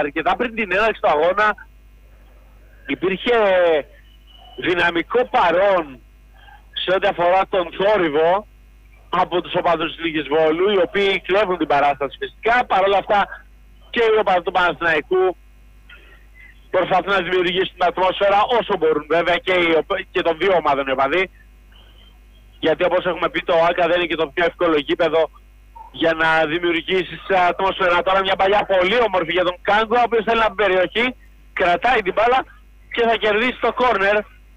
αρκετά πριν την έναρξη του αγώνα υπήρχε δυναμικό παρόν σε ό,τι αφορά τον θόρυβο από τους οπαδούς της Νίκης Βόλου, οι οποίοι κλέβουν την παράσταση φυσικά. Παρ' όλα αυτά και οι οπαδοί του Παναθηναϊκού προσπαθούν να δημιουργήσουν την ατμόσφαιρα όσο μπορούν, βέβαια, και των δύο ομάδων οι οπαδοί. Γιατί όπως έχουμε πει, το ΆΚΑ δεν είναι και το πιο εύκολο γήπεδο για να δημιουργήσεις ατμόσφαιρα. Τώρα μια παλιά πολύ όμορφη για τον Κάγκο, ο οποίος θέλει να μπει περιοχή, κρατάει την μπάλα και θα κερδίσει το κόρνερ.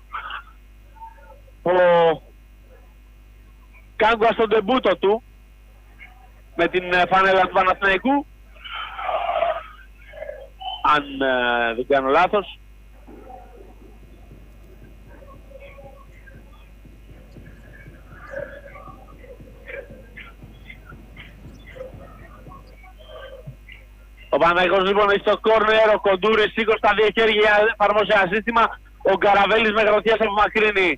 Ο Κάγκο στον τεμπούτο του με την φανέλα του Παναθηναϊκού, αν δεν κάνω λάθος. Ο Παναθηναϊκός λοιπόν έχει στο κόρνερ, ο Κοντούρης σήκωσε τα δύο χέρια, εφαρμόσει ένα σύστημα, ο Γκαραβέλης με γροθιές απομακρύνει.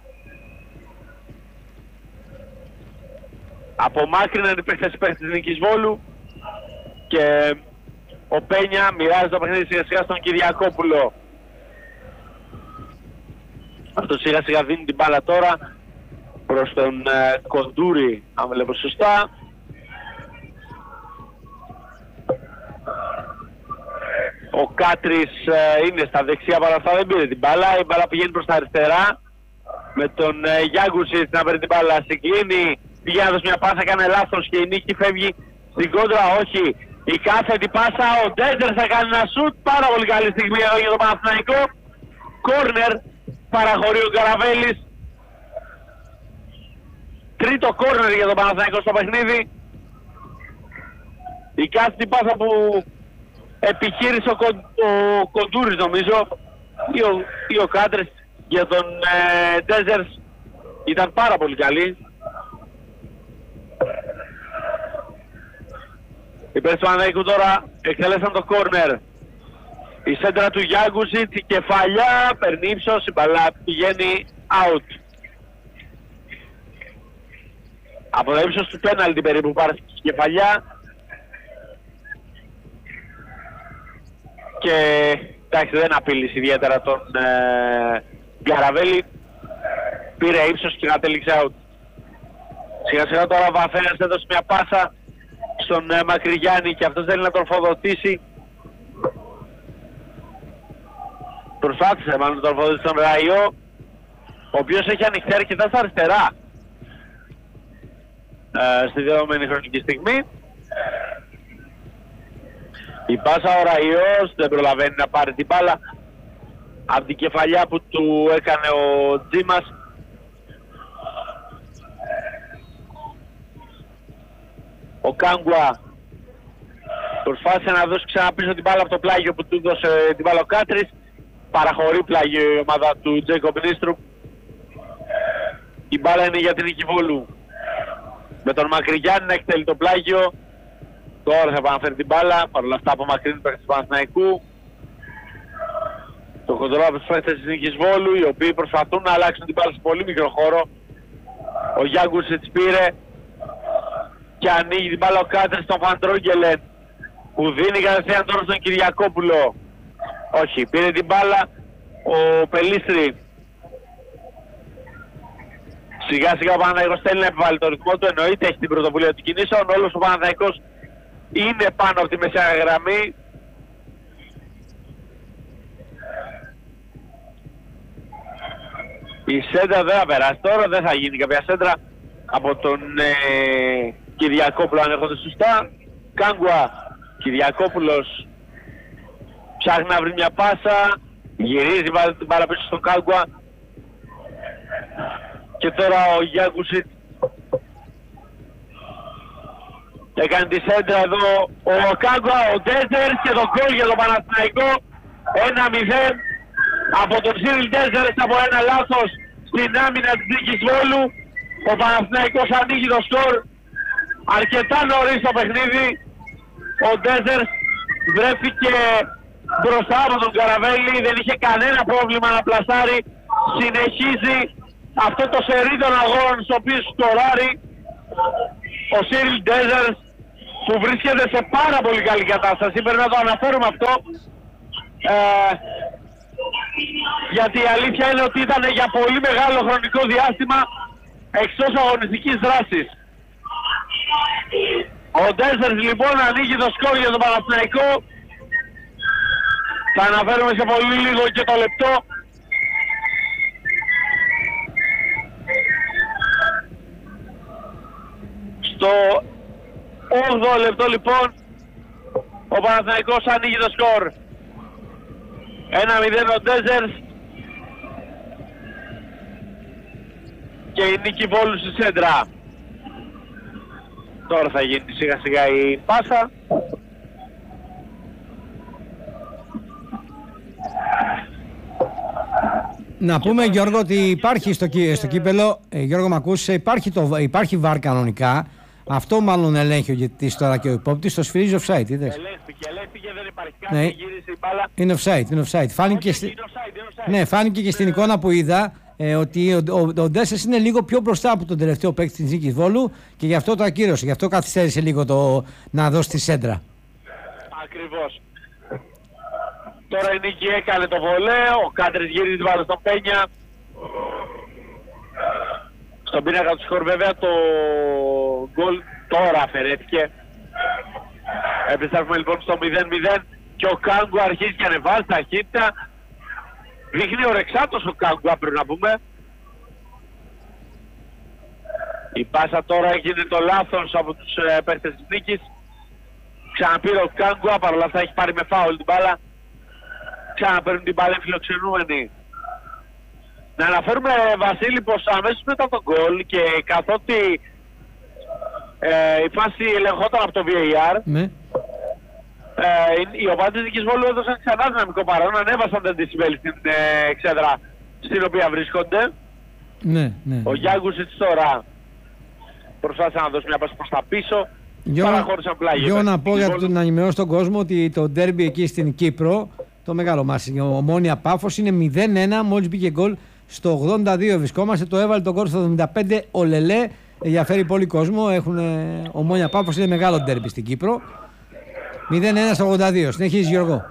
Απομάκρυναν οι παίκτες της Νίκης Βόλου και ο Πένια μοιράζει το παιχνίδι σιγά σιγά στον Κυριακόπουλο. Αυτό σιγά σιγά δίνει την μπάλα τώρα προς τον Κοντούρη, αν βλέπω σωστά. Ο Κάτρης είναι στα δεξιά, παρά αυτά δεν πήρε την μπάλα. Η μπάλα πηγαίνει προς τα αριστερά με τον Γιάγκουσιτς να παίρνει την μπάλα. Συγκλίνει, πήγε να δώσει μια πάσα, έκανε λάθος και η Νίκη φεύγει στην κόντρα. Όχι, η κάθετη πάσα, ο Ντέντερ θα κάνει ένα σουτ. Πάρα πολύ καλή στιγμή εδώ για το Παναθηναϊκό. Κόρνερ, παραχωρεί ο Καραβέλης. Τρίτο κόρνερ για το Παναθηναϊκό στο παιχνίδι. Η κάθετη πάσα που επιχείρησε ο Κοντούρης νομίζω ή ο Κάτρες για τον Ντέζερς ήταν πάρα πολύ καλή. Οι παίκτες του Παναθηναϊκού τώρα εκτέλεσαν το κόρνερ. Η σέντρα του Γιάγκουσιτς, η κεφαλιά, παίρνει ύψος, η μπαλά πηγαίνει out. Από το ύψος του πέναλτι περίπου πάρθηκε η κεφαλιά. Και εντάξει, δεν απείλησε ιδιαίτερα τον Γκαραβέλη. Πήρε ύψος και κατέληξε out. Σιγά σιγά τώρα ο Βαφένας έδωσε μια πάσα στον Μακρυγιάννη και αυτός θέλει να τροφοδοτήσει. Προσπάθησε μάλλον να τροφοδοτήσει τον Ραϊό, ο οποίος έχει ανοιχτεί αρκετά στα αριστερά στη δεδομένη χρονική στιγμή. Η πάσα ο Ραϊός δεν προλαβαίνει να πάρει την μπάλα από την κεφαλιά που του έκανε ο Τζίμας. Ο Κάγκουα προσπάθησε να δώσει ξανά πίσω την μπάλα από το πλάγιο που του δώσε την μπάλα ο Κάτρης. Παραχωρεί πλάγιο η ομάδα του Τζέικοπ Νίστρουπ. Η μπάλα είναι για την Νίκη Βόλου. Με τον Μακρυγιάννη να εκτελεί το πλάγιο. Τώρα θα επαναφέρει την μπάλα, παρόλα αυτά απομακρύνει παίκτες του Παναθηναϊκού. Το κοντρόλ από τους παίκτες της Νίκης Βόλου, οι οποίοι προσπαθούν να αλλάξουν την μπάλα σε πολύ μικρό χώρο. Ο Γιάγκουσιτς πήρε και ανοίγει την μπάλα ο Κάτρης στον Φαντρόγγελεν, που δίνει κατευθείαν τώρα στον Κυριακόπουλο. Όχι, πήρε την μπάλα ο Πελίστρη. Σιγά σιγά ο Παναθηναϊκός θέλει να επιβάλλει το ρυθμό του, εννοείται έχει την πρωτοβουλία του κινήσεων. Όλος ο Παναθηναϊκός είναι πάνω από τη μεσαία γραμμή. Η σέντρα δεν θα περάσει τώρα, δεν θα γίνει κάποια σέντρα από τον Κυριακόπουλο αν έρχονται σωστά. Κάγκουα, Κυριακόπουλος ψάχνει να βρει μια πάσα, γυρίζει την μπάλα πίσω στον Κάγκουα και τώρα ο Γιάγκουσιτς έκανε τη σέντρα εδώ ο Κάγκουα, ο Ντέζερ και το γκολ για το Παναθηναϊκό. 1-0 από τον Σίριλ Ντέζερ από ένα λάθος στην άμυνα της Νίκης Βόλου. Ο Παναθηναϊκός ανοίγει το σκορ αρκετά νωρίς στο παιχνίδι. Ο Ντέζερ βρέθηκε μπροστά από τον Καραβέλη, δεν είχε κανένα πρόβλημα να πλασάρει. Συνεχίζει αυτό το σερί των αγώνων στο οποίο σκοράρει ο Σίριλ Ντέζερ που βρίσκεται σε πάρα πολύ καλή κατάσταση. Πρέπει να το αναφέρουμε αυτό. Γιατί η αλήθεια είναι ότι ήταν για πολύ μεγάλο χρονικό διάστημα εκτός αγωνιστικής δράσης. Ο Ντέζερς λοιπόν ανοίγει το σκορ για τον Παναθηναϊκό. Θα αναφέρουμε σε πολύ λίγο και το λεπτό. Στο 8ο λεπτό λοιπόν ο Παναθηναϊκός ανοίγει το σκορ. 1-0 ο Ντέζερς και η νίκη Βόλου στη σέντρα. Τώρα θα γίνει σιγά σιγά η πάσα. Να πούμε Γιώργο ότι υπάρχει στο κύπελο, Γιώργο μ' ακούς, υπάρχει βαρ κανονικά. Αυτό μάλλον ελέγχει ο διαιτητής τώρα και ο υπόπτης, το σφυρίζει offside, είδες. Ελέγχθηκε, δεν υπάρχει κάτι, ναι. Γύρισε η μπάλα. Είναι offside. Φάνηκε και στην εικόνα που είδα ότι ο Ντέσσερς είναι λίγο πιο μπροστά από τον τελευταίο παίκτη της Νίκης Βόλου και γι' αυτό το ακύρωσε, γι' αυτό καθυστέρησε λίγο να δώσει τη σέντρα. Ακριβώς. Τώρα η Νίκη έκανε το βολέ, ο Κάντρης γύριζε την μπάλα στον Πένια. Στον πίνακα του σκορ βέβαια το γκολ τώρα αφαιρέθηκε. Επιστρέφουμε λοιπόν στο 0-0 και ο Κάγκου αρχίζει και ανεβάζει ταχύτητα. Δείχνει ορεξάτος ο Κάγκου, πρέπει να πούμε. Η πάσα τώρα έγινε το λάθος από τους παίκτες της Νίκης. Ξαναπήρε ο Κάγκου, παρ' όλα αυτά έχει πάρει με φάουλ την μπάλα. Ξαναπαίρνουν την μπάλα φιλοξενούμενοι. Να αναφέρουμε, Βασίλη, πως αμέσως μετά τον γκολ και καθότι η φάση ελεγχόταν από το VAR, ναι. Οι οπαδοί Νίκης Βόλου έδωσαν ξανά δυναμικό παρόν, ανέβασαν τα decibel στην εξέδρα στην οποία βρίσκονται. Ναι. Ο Γιάγκουσιτς τώρα προσπάθησε να δώσει μια πάση προς τα πίσω. Παραχώρησαν πλάγι. Για να πω να ενημερώσω τον κόσμο ότι το ντέρμπι εκεί στην Κύπρο, το μεγάλο μας, η Ομόνοια Πάφος, είναι 0-1, μόλις μπήκε γκολ. Στο 82 βρισκόμαστε, το έβαλε τον γκολ στο 75 ο Λελέ. Ενδιαφέρει πολύ κόσμο. Ομόνοια Πάφος είναι μεγάλο ντέρμπι στην Κύπρο. 0-1 στο 82. Συνεχίζει Γιώργο.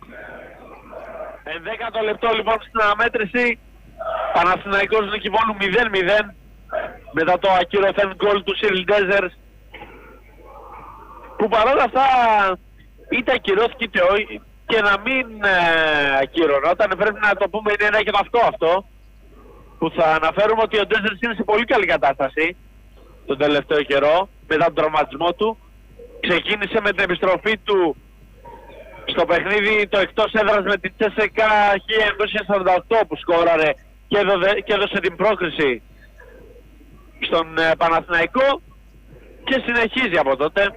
11ο λεπτό λοιπόν στην αναμέτρηση. Παναθηναϊκός Νίκη Βόλου 0-0 μετά το ακυρωθέν γκολ του Σίριλ Ντέζερς, που παρόλα αυτά είτε ακυρώθηκε είτε όχι και να μην ακυρωνόταν, πρέπει να το πούμε, είναι ένα και αυτό που θα αναφέρουμε ότι ο Ντέζερς είναι σε πολύ καλή κατάσταση τον τελευταίο καιρό μετά τον τραυματισμό του. Ξεκίνησε με την επιστροφή του στο παιχνίδι το εκτός έδρας με την CSKA 1948 που σκόραρε και έδωσε την πρόκριση στον Παναθηναϊκό και συνεχίζει από τότε.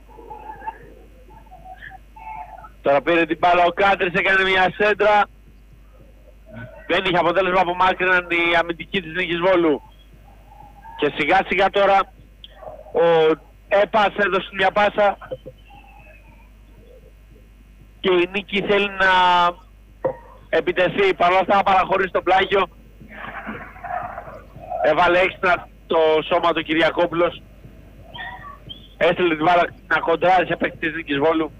Τώρα πήρε την μπάλα ο Κάντρης, έκανε μια σέντρα. Δεν είχε αποτέλεσμα, απομάκρυναν η αμυντική της Νίκης Βόλου. Και σιγά σιγά τώρα ο Έπας έδωσε μια πάσα και η Νίκη θέλει να επιτεθεί. Παρ' όλα αυτά να παραχωρήσει το πλάγιο. Έβαλε έξτρα το σώμα του Κυριακόπουλος. Έστειλε την μπάλα να κοντράρει σε παίκτη της Νίκης Βόλου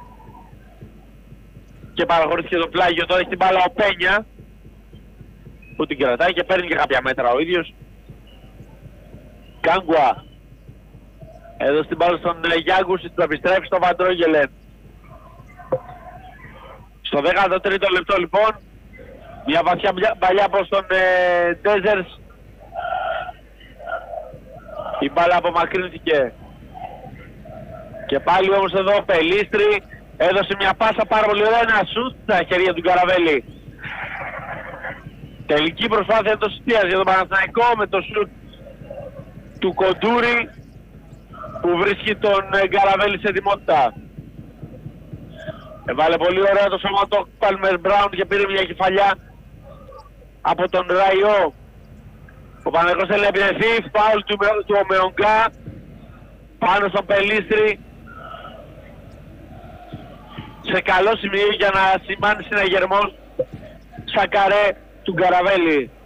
και παραχωρήθηκε το πλάγιο. Τώρα έχει την μπάλα ο Πένια που την κρατάει και παίρνει και κάποια μέτρα ο ίδιος. Κάγκουα έδωσε την μπάλα στον Γιάγκουσιτς, το επιστρέφει στο Βαντρόγελεν. Στο 13ο λεπτό λοιπόν μια βαθιά μπαλιά προς τον Ντέζερς. Η μπάλα απομακρύνθηκε και πάλι όμως εδώ ο Πελίστρη έδωσε μια πάσα πάρα πολύ ωραία, ένα σουτ στα χέρια του Καραβέλη. Τελική προσπάθεια εντός εστίας για τον Παναθηναϊκό με το σουτ του Κοντούρη που βρίσκει τον Καραβέλη σε ετοιμότητα. Έβαλε πολύ ωραία το σώμα του Πάλμερ Μπράουν και πήρε μια κεφαλιά από τον Ραϊό. Ο Παναθηναϊκός θέλει να επιτεθεί, φάουλ του Ομεονγκά πάνω στον Πελίστρη. Σε καλό σημείο για να σημάνει συναγερμός Σακαρέ του Καραβέλη.